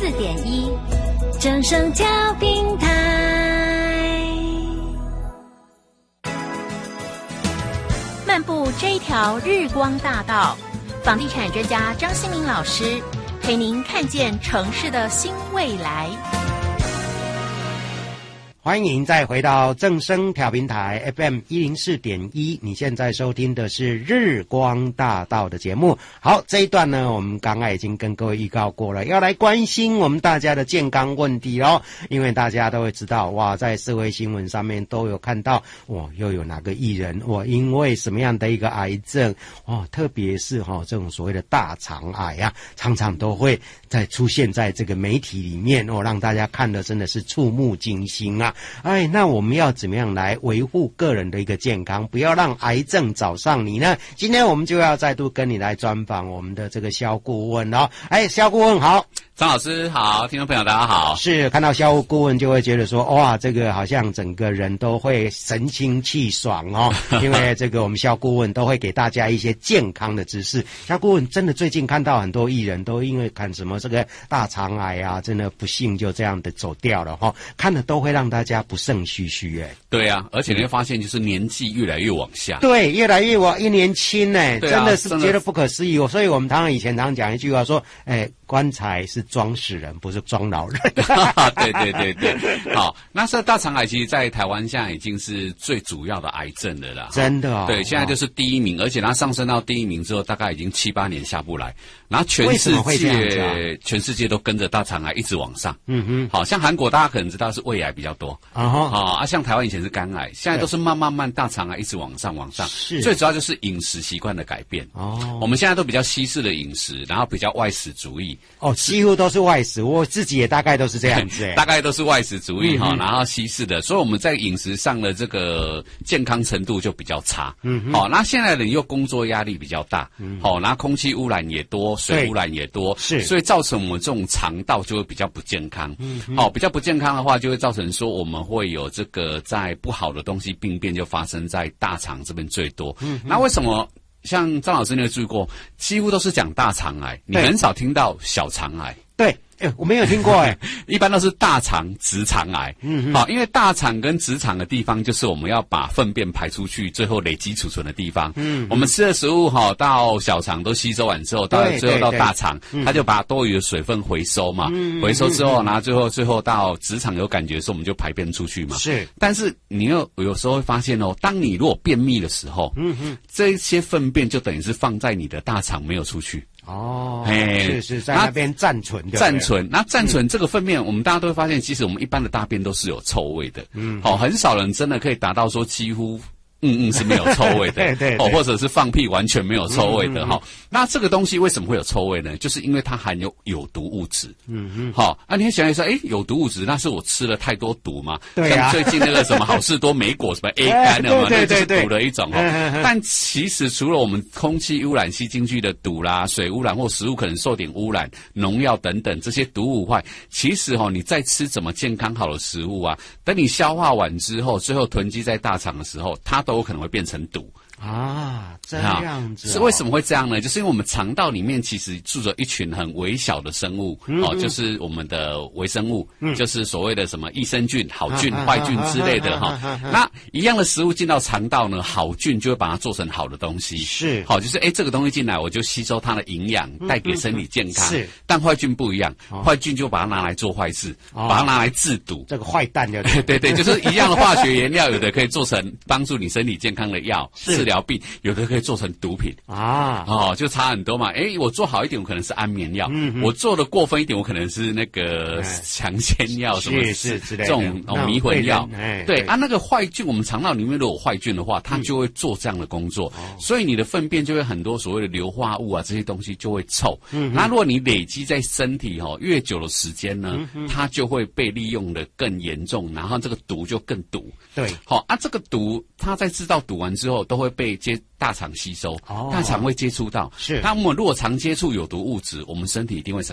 104.1正声调频台。漫步这一条日光大道，房地产专家张新民老师陪您看见城市的新未来。 欢迎再回到正声调频台 FM 104.1，你现在收听的是日光大道的节目。好，这一段呢，我们刚刚已经跟各位预告过了，要来关心我们大家的健康问题咯。因为大家都会知道，哇，在社会新闻上面都有看到，哇，又有哪个艺人，哇，因为什么样的一个癌症，哇，特别是这种所谓的大肠癌啊，常常都会出现在这个媒体里面哦，让大家看的真的是触目惊心啊。哎，那我们要怎么样来维护个人的一个健康，不要让癌症找上你呢？今天我们就要再度跟你来专访我们的这个肖顾问哦。哎，肖顾问好。 张老师好，听众朋友大家好。 是看到肖顾问就会觉得说，哇，这个好像整个人都会神清气爽哦，因为这个我们肖顾问都会给大家一些健康的知识。肖顾问真的最近看到很多艺人都因为看什么这个大肠癌啊，真的不幸就这样的走掉了哈，看了都会让大家不胜唏嘘哎。 对啊，而且你会发现就是年纪越来越往下。 对，越来越越年轻哎，真的是觉得不可思议哦。所以我们以前常讲一句话说，哎，棺材是装死人，不是装老人。 对对对对，好，那这大肠癌其实在台湾现在已经是最主要的癌症了啦， 真的哦。 对，现在就是第一名，而且它上升到第一名之后，大概已经7、8年下不来，然后全世界都跟着大肠癌一直往上。嗯哼，好像韩国大家可能知道是胃癌比较多啊，像台湾以前是肝癌，现在都是慢慢大肠癌一直往上。是，最主要就是饮食习惯的改变哦。我们现在都比较西式的饮食，然后比较外食主义哦，几乎都是外食，我自己也大概都是这样子， 大概都是外食主义哈，然后西式的，所以我们在饮食上的这个健康程度就比较差。好，那现在人又工作压力比较大，好，然后空气污染也多，水污染也多，是，所以造成我们这种肠道就会比较不健康。好，比较不健康的话，就会造成说我们会有这个在不好的东西病变就发生在大肠这边最多。那为什么？像张老师你有注意过，几乎都是讲大肠癌，你很少听到小肠癌。 对。我没有听过一般都是大肠、直肠癌。好，因为大肠跟直肠的地方就是我们要把粪便排出去，最后累积储存的地方。我们吃的食物到小肠都吸收完之后，最后到大肠，它就把多余的水分回收嘛，回收之后，然后最后到直肠有感觉的时候，我们就排便出去嘛。是，但是你有时候会发现哦，当你如果便秘的时候，这些粪便就等于是放在你的大肠没有出去。哦， 是在那边暂存的， 那暂存这个粪便，我们大家都会发现，其实我们一般的大便都是有臭味的。好，很少人真的可以达到说几乎是没有臭味的，对，或者是放屁完全没有臭味的哈。那这个东西为什么会有臭味呢？就是因为它含有有毒物质。好，你会想一说，有毒物质，那是我吃了太多毒吗？对啊，像最近那个什么好事多莓果什么 A 肝的嘛，那就是毒的一种哦。但其实除了我们空气污染吸进去的毒啦，水污染或食物可能受点污染、农药等等这些毒物外，其实你在吃怎么健康好的食物啊，等你消化完之后，最后囤积在大肠的时候，它都有可能会变成毒。 啊，这样子是为什么会这样呢？就是因为我们肠道里面其实住着一群很微小的生物，就是我们的微生物，就是所谓的什么益生菌、好菌、坏菌之类的哈。那一样的食物进到肠道呢，好菌就会把它做成好的东西，是好，就是这个东西进来我就吸收它的营养，带给身体健康。是，但坏菌不一样，坏菌就把它拿来做坏事，把它拿来制毒。 这个坏蛋就对，就是一样的化学原料，有的可以做成帮助你身体健康的药，治疗病，有的可以做成毒品就差很多嘛。我做好一点，我可能是安眠药；我做的过分一点，我可能是那个强仙药，什么是之类的这种迷魂药。对啊，那个坏菌，我们肠道里面如果有坏菌的话，它就会做这样的工作，所以你的粪便就会很多所谓的硫化物啊，这些东西就会臭。那如果你累积在身体越久的时间呢，它就会被利用的更严重，然后这个毒就更毒。对，好这个毒它在制造毒完之后，都会被大肠吸收，大肠会接触到。是，那我们如果常接触有毒物质，我们身体一定会